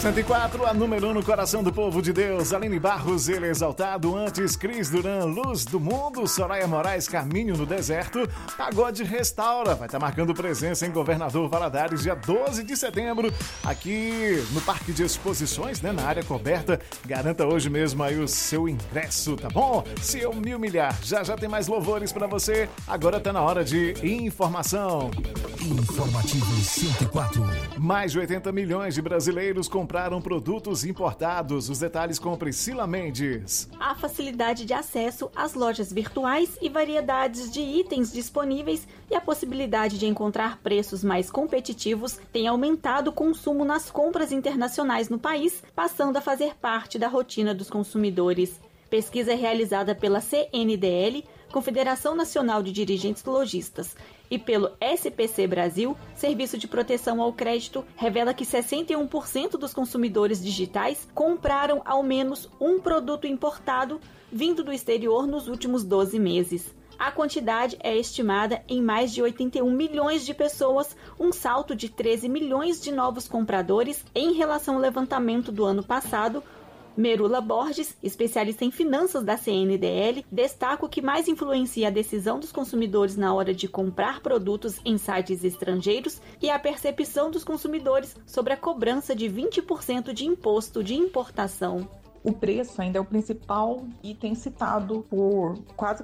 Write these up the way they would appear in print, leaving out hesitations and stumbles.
104, a número 1 no coração do povo de Deus. Aline Barros, ele exaltado. Antes, Cris Duran, Luz do Mundo. Soraya Moraes, Caminho no Deserto. Pagode Restaura, vai estar marcando presença em Governador Valadares, dia 12 de setembro, aqui no Parque de Exposições, né, na área coberta. Garanta hoje mesmo aí o seu ingresso, tá bom? Se eu me humilhar, já tem mais louvores pra você. Agora tá na hora de informação. Informativo 104. Mais de 80 milhões de brasileiros compraram produtos importados. Os detalhes com Priscila Mendes. A facilidade de acesso às lojas virtuais e variedades de itens disponíveis e a possibilidade de encontrar preços mais competitivos tem aumentado o consumo nas compras internacionais no país, passando a fazer parte da rotina dos consumidores. Pesquisa realizada pela CNDL, Confederação Nacional de Dirigentes Lojistas, e pelo SPC Brasil, Serviço de Proteção ao Crédito, revela que 61% dos consumidores digitais compraram ao menos um produto importado vindo do exterior nos últimos 12 meses. A quantidade é estimada em mais de 81 milhões de pessoas, um salto de 13 milhões de novos compradores em relação ao levantamento do ano passado. Merula Borges, especialista em finanças da CNDL, destaca o que mais influencia a decisão dos consumidores na hora de comprar produtos em sites estrangeiros e a percepção dos consumidores sobre a cobrança de 20% de imposto de importação. O preço ainda é o principal item citado por quase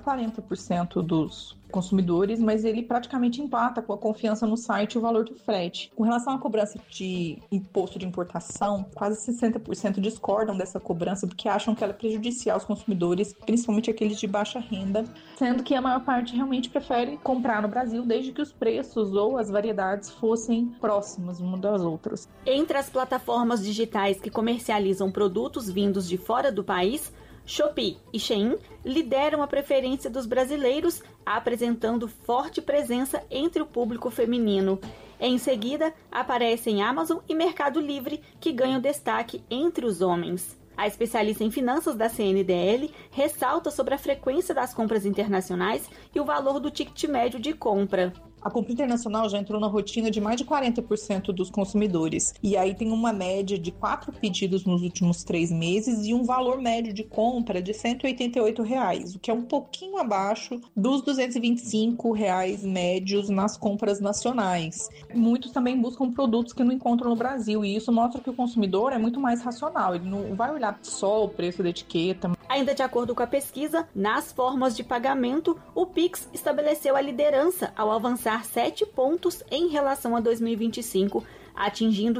40% dos consumidores, mas ele praticamente empata com a confiança no site e o valor do frete. Com relação à cobrança de imposto de importação, quase 60% discordam dessa cobrança porque acham que ela é prejudicial aos consumidores, principalmente aqueles de baixa renda, sendo que a maior parte realmente prefere comprar no Brasil desde que os preços ou as variedades fossem próximas umas das outras. Entre as plataformas digitais que comercializam produtos vindos de fora do país, Shopee e Shein lideram a preferência dos brasileiros, apresentando forte presença entre o público feminino. Em seguida, aparecem Amazon e Mercado Livre, que ganham destaque entre os homens. A especialista em finanças da CNDL ressalta sobre a frequência das compras internacionais e o valor do ticket médio de compra. A compra internacional já entrou na rotina de mais de 40% dos consumidores. E aí tem uma média de 4 pedidos nos últimos 3 meses e um valor médio de compra de R$ 188, o que é um pouquinho abaixo dos R$ 225 médios nas compras nacionais. Muitos também buscam produtos que não encontram no Brasil e isso mostra que o consumidor é muito mais racional. Ele não vai olhar só o preço da etiqueta. Ainda de acordo com a pesquisa, nas formas de pagamento, o Pix estabeleceu a liderança ao avançar 7 pontos em relação a 2025, atingindo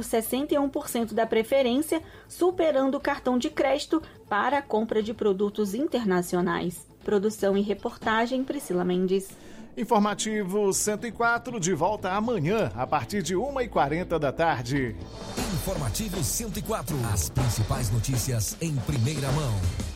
61% da preferência, superando o cartão de crédito para a compra de produtos internacionais. Produção e reportagem, Priscila Mendes. Informativo 104, de volta amanhã, a partir de 1h40 da tarde. Informativo 104, as principais notícias em primeira mão.